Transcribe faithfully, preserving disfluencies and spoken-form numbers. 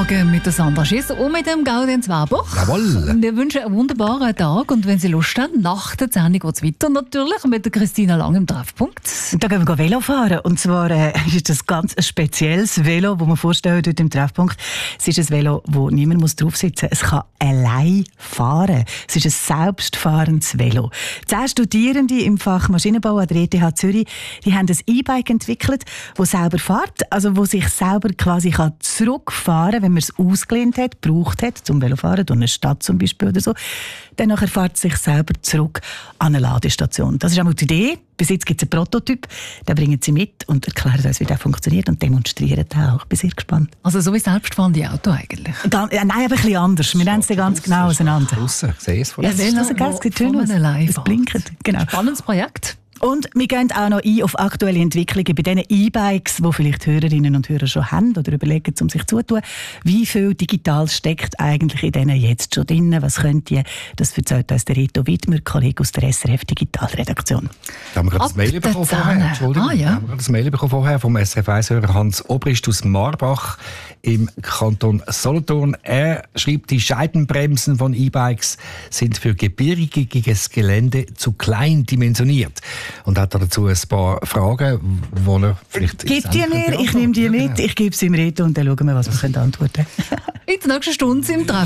Morgen mit der Sandra Schiss und mit dem Gaudenz Warbuch. Jawohl. Wir wünschen einen wunderbaren Tag und wenn Sie Lust haben, nach der Sendung geht es weiter natürlich mit der Christina Lang im Treffpunkt. Da gehen wir Velo fahren und zwar äh, ist das ganz ein spezielles Velo, das wir vorstellen dort im Treffpunkt. Es ist ein Velo, wo niemand muss drauf sitzen muss. Es kann allein fahren. Es ist ein selbstfahrendes Velo. Zehn Studierende im Fach Maschinenbau an der E T H Zürich, die haben ein E-Bike entwickelt, das selber fährt, also wo sich selber quasi kann zurückfahren, wenn man es ausgelehnt hat, gebraucht hat, zum Velofahren, durch eine Stadt zum Beispiel oder so. Dann nachher fährt es sich selber zurück an eine Ladestation. Das ist einmal die Idee. Bis jetzt gibt es einen Prototyp, den bringen sie mit und erklären uns, wie der funktioniert und demonstrieren den auch. Ich bin sehr gespannt. Also so wie selbstfahrende Auto eigentlich? Ganz, äh, nein, aber ein bisschen anders. Wir nennen es ja ganz genau auseinander. Draussen, ich sehe es von Ja, das ist das, das sieht schön aus. Es blinkt. Genau. Spannendes Projekt. Und wir gehen auch noch ein auf aktuelle Entwicklungen bei diesen E-Bikes, die vielleicht Hörerinnen und Hörer schon haben oder überlegen, um sich zuzutun. Wie viel digital steckt eigentlich in denen jetzt schon drin? Was könnt ihr? Das erzählt uns der Reto Widmer, Kollege aus der S R F Digitalredaktion. Da haben wir gerade ein Mail bekommen vorher. Entschuldigung. Ah, ja. Da haben wir gerade ein Mail bekommen vorher vom S R F eins-Hörer Hans Obrist aus Marbach im Kanton Solothurn. Er schreibt, die Scheibenbremsen von E-Bikes sind für gebirgiges Gelände zu klein dimensioniert. Und hat dazu ein paar Fragen, die er vielleicht... Gib die mir, ich nehme die mit, ich gebe sie ihm Reto und dann schauen wir, was wir antworten können. In der nächsten Stunde im Treff.